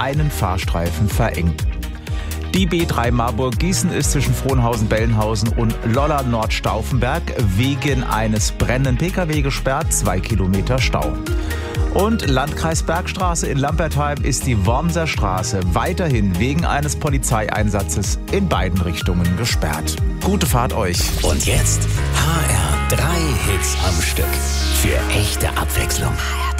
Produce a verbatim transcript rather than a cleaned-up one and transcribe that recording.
einen Fahrstreifen verengt. Die B drei Marburg-Gießen ist zwischen Frohnhausen-Bellenhausen und Lolla-Nordstauffenberg wegen eines brennenden Pkw gesperrt, zwei Kilometer Stau. Und Landkreis Bergstraße in Lampertheim ist die Wormser Straße weiterhin wegen eines Polizeieinsatzes in beiden Richtungen gesperrt. Gute Fahrt euch. Und jetzt H R drei Hits am Stück. Für echte Abwechslung.